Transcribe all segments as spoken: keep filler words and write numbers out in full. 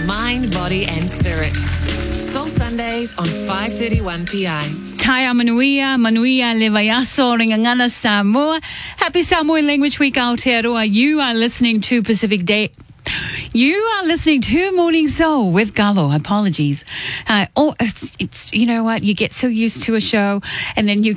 mind, body and spirit. Soul Sundays on five thirty-one P I. Taya Manuia, Manuia Levayaso, Ringangana Samoa. Happy Samoan Language Week, Aotearoa. You are listening to Pacific Day. You are listening to Morning Soul with Galo. Apologies. Uh, oh, it's, it's, you know what? You get so used to a show and then you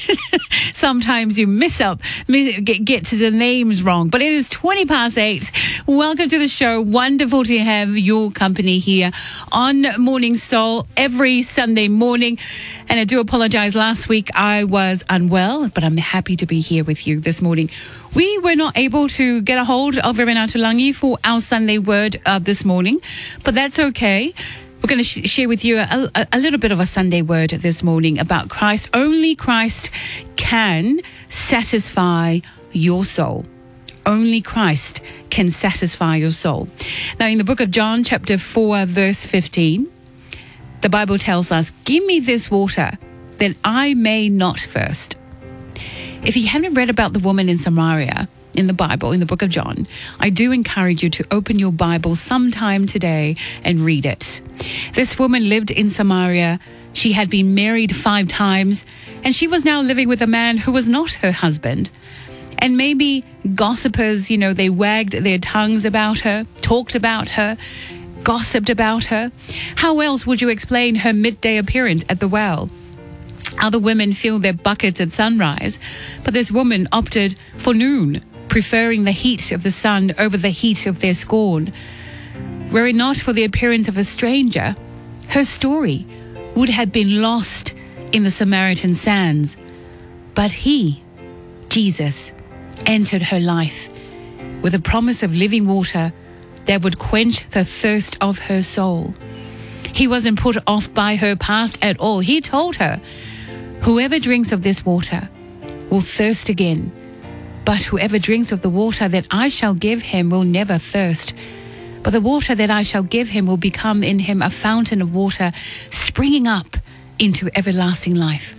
sometimes you miss up, miss, get, get to the names wrong. But it is twenty past eight. Welcome to the show. Wonderful to have your company here on Morning Soul every Sunday morning. And I do apologize. Last week I was unwell, but I'm happy to be here with you this morning. We were not able to get a hold of Reverend Atulangi for our Sunday word uh, this morning, but that's okay. We're going to sh- share with you a, a, a little bit of a Sunday word this morning about Christ. Only Christ can satisfy your soul. Only Christ can satisfy your soul. Now, in the book of John, chapter four, verse fifteen, the Bible tells us, "Give me this water that I may not thirst." If you haven't read about the woman in Samaria in the Bible, in the book of John, I do encourage you to open your Bible sometime today and read it. This woman lived in Samaria. She had been married five times, and she was now living with a man who was not her husband. And maybe gossipers, you know, they wagged their tongues about her, talked about her, gossiped about her. How else would you explain her midday appearance at the well? Other women fill their buckets at sunrise, but this woman opted for noon, preferring the heat of the sun over the heat of their scorn. Were it not for the appearance of a stranger, her story would have been lost in the Samaritan sands. But he, Jesus, entered her life with a promise of living water that would quench the thirst of her soul. He wasn't put off by her past at all. He told her, "Whoever drinks of this water will thirst again, but whoever drinks of the water that I shall give him will never thirst. But the water that I shall give him will become in him a fountain of water springing up into everlasting life."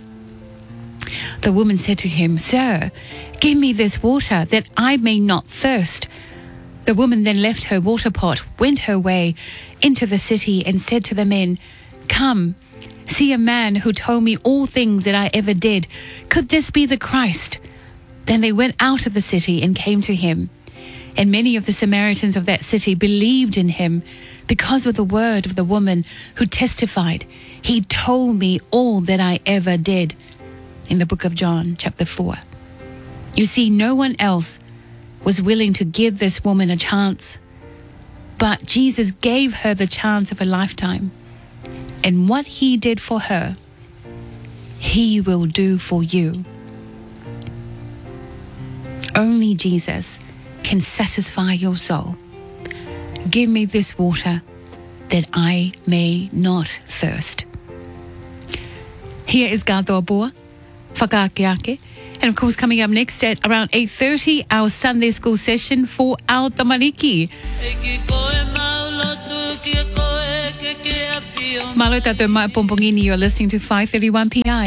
The woman said to him, "Sir, give me this water that I may not thirst." The woman then left her water pot, went her way into the city and said to the men, "Come, see a man who told me all things that I ever did. Could this be the Christ?" Then they went out of the city and came to him. And many of the Samaritans of that city believed in him because of the word of the woman who testified, "He told me all that I ever did." In the book of John, chapter four. You see, no one else was willing to give this woman a chance. But Jesus gave her the chance of a lifetime. And what he did for her, he will do for you. Only Jesus can satisfy your soul. Give me this water that I may not thirst. Here is Gado Boa, Whakaakeake. And of course, coming up next at around eight thirty, our Sunday school session for our Tamariki. Malo tato mai pompongini, you're listening to five thirty-one P I.